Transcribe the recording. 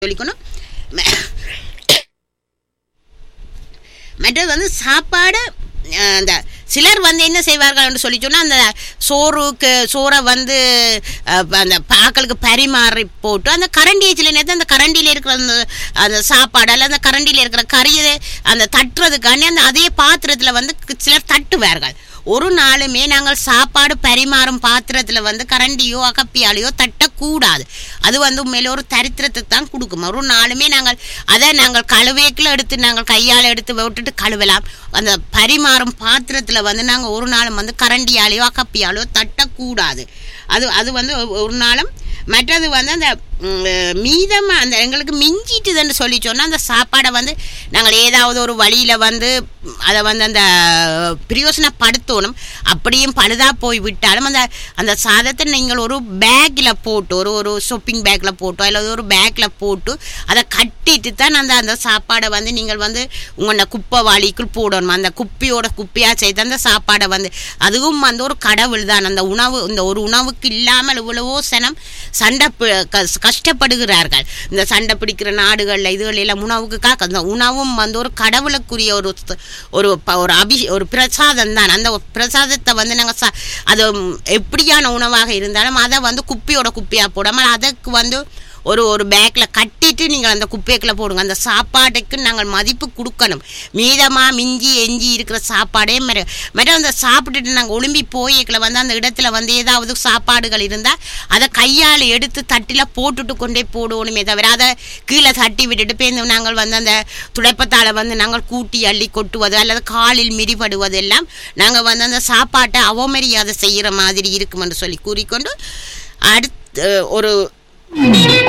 சொல்லிக்கணும். மற்றது வந்து சாப்பாடு அந்த சிலர் வந்து என்ன செய்வார்கள் என்று சொல்லி சொன்னால் அந்த சோறை வந்து அந்த பாக்களுக்கு பரிமாறி போட்டு அந்த கரண்டியை சில நேரத்தில் அந்த கரண்டியில் இருக்கிற அந்த சாப்பாடு அல்ல அந்த கரண்டியில் இருக்கிற கறியை அந்த தட்டுறதுக்காண்டி அந்த அதே பாத்திரத்தில் வந்து சிலர் தட்டுவார்கள். ஒரு நாளுமே நாங்கள் சாப்பாடு பரிமாறும் பாத்திரத்தில் வந்து கரண்டியோ அகப்பியாலையோ தட்டக்கூடாது. அது வந்து உண்மையில ஒரு தரித்திரத்தை தான் கொடுக்கும். ஒரு நாளுமே நாங்கள் கழுவேக்கில் எடுத்து நாங்கள் கையால் எடுத்து விட்டுட்டு கழுவலாம். அந்த பரிமாறும் பாத்திரத்தில் வந்து நாங்கள் ஒரு நாளும் வந்து கரண்டியாலேயோ அகப்பியாலையோ தட்டக்கூடாது. அது வந்து ஒரு நாளும். மற்றது வந்து அந்த மீதமாக அந்த எங்களுக்கு மிஞ்சிட்டுதுன்னு சொல்லி சொன்னால் அந்த சாப்பாடை வந்து நாங்கள் ஏதாவது ஒரு வழியில் வந்து அதை வந்து அந்த பிரயோசனப்படுத்தணும். அப்படியும் பழுதாக போய் விட்டாலும் அந்த சாதத்தை நீங்கள் ஒரு பேக்கில் போட்டு ஒரு ஷாப்பிங் பேக்கில் போட்டோ அல்லது ஒரு பேக்கில் போட்டு அதை கட்டிட்டு தான் அந்த சாப்பாடை வந்து நீங்கள் வந்து உங்களோட குப்பை வாளிக்குள் போடணும். அந்த குப்பையாக செய்து அந்த சாப்பாடை வந்து அதுவும் வந்து ஒரு கடவுள் தான். அந்த உணவு இந்த ஒரு உணவுக்கு இல்லாமல் இவ்வளவோ சண்டை கஷ்டப்படுகிறார்கள். இந்த சண்டை பிடிக்கிற நாடுகளில் இதுகளெல்லாம் உணவுக்காக அந்த உணவும் வந்து ஒரு கடவுளுக்குரிய ஒரு பிரசாதம் தான். அந்த பிரசாதத்தை வந்து நாங்கள் அது எப்படியான உணவாக இருந்தாலும் அதை வந்து குப்பையாக போடாமல் அதற்கு வந்து ஒரு பேக்கில் கட்டிட்டு நீங்கள் அந்த குப்பைக்குள்ள போடுங்க. அந்த சாப்பாட்டுக்கு நாங்கள் மதிப்பு கொடுக்கணும். மீதமாக மிஞ்சி எஞ்சி இருக்கிற சாப்பாடே மற்ற அந்த சாப்பிட்டுட்டு நாங்கள் ஒளிம்பி போய்க்குள்ள வந்து அந்த இடத்துல வந்து ஏதாவது சாப்பாடுகள் இருந்தால் அதை கையால் எடுத்து தட்டில் போட்டுட்டு கொண்டே போடணுமே தவிர அதை கீழே தட்டி விட்டுட்டு போய் நாங்கள் வந்து அந்த துடைப்பத்தால் வந்து நாங்கள் கூட்டி அள்ளி கொட்டுவது அல்லது காலில் மிதிப்படுவது எல்லாம் நாங்கள் வந்து அந்த சாப்பாட்டை அவமரியாதை செய்கிற மாதிரி இருக்கும் என்று சொல்லி கூறிக்கொண்டு அடுத்து ஒரு